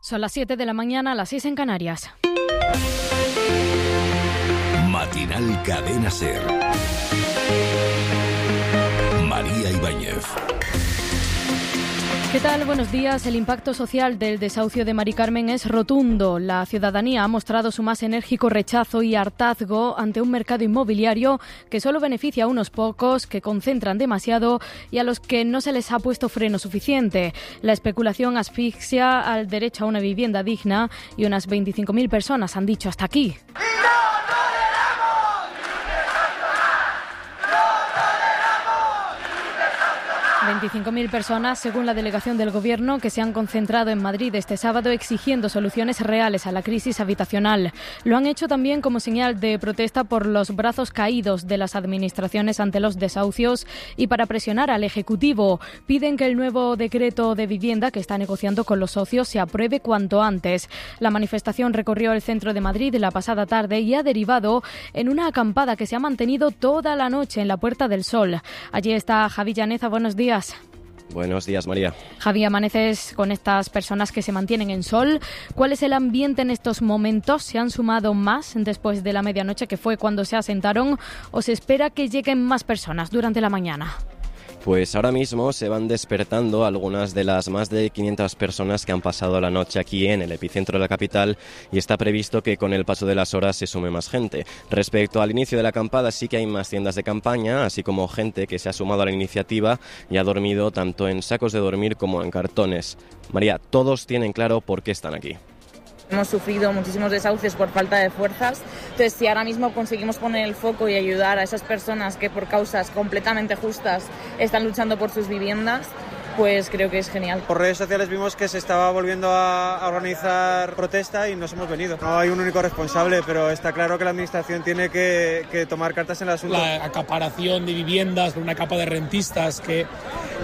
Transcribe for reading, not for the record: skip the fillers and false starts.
Son las 7 de la mañana, las 6 en Canarias. Matinal Cadena SER. María Ibáñez. ¿Qué tal? Buenos días. El impacto social del desahucio de Mari Carmen es rotundo. La ciudadanía ha mostrado su más enérgico rechazo y hartazgo ante un mercado inmobiliario que solo beneficia a unos pocos, que concentran demasiado y a los que no se les ha puesto freno suficiente. La especulación asfixia al derecho a una vivienda digna y unas 25.000 personas han dicho hasta aquí. 25.000 personas, según la delegación del Gobierno, que se han concentrado en Madrid este sábado exigiendo soluciones reales a la crisis habitacional. Lo han hecho también como señal de protesta por los brazos caídos de las administraciones ante los desahucios y para presionar al Ejecutivo. Piden que el nuevo decreto de vivienda que está negociando con los socios se apruebe cuanto antes. La manifestación recorrió el centro de Madrid la pasada tarde y ha derivado en una acampada que se ha mantenido toda la noche en la Puerta del Sol. Allí está Javi Llaneza. Buenos días. Buenos días, María. Javi, amaneces con estas personas que se mantienen en Sol. ¿Cuál es el ambiente en estos momentos? ¿Se han sumado más después de la medianoche, que fue cuando se asentaron, o se espera que lleguen más personas durante la mañana? Pues ahora mismo se van despertando algunas de las más de 500 personas que han pasado la noche aquí en el epicentro de la capital, y está previsto que con el paso de las horas se sume más gente. Respecto al inicio de la acampada, sí que hay más tiendas de campaña, así como gente que se ha sumado a la iniciativa y ha dormido tanto en sacos de dormir como en cartones. María, todos tienen claro por qué están aquí. Hemos sufrido muchísimos desahucios por falta de fuerzas, entonces si ahora mismo conseguimos poner el foco y ayudar a esas personas que por causas completamente justas están luchando por sus viviendas, pues creo que es genial. Por redes sociales vimos que se estaba volviendo a organizar protesta y nos hemos venido. No hay un único responsable, pero está claro que la administración tiene que tomar cartas en el asunto. La acaparación de viviendas por una capa de rentistas que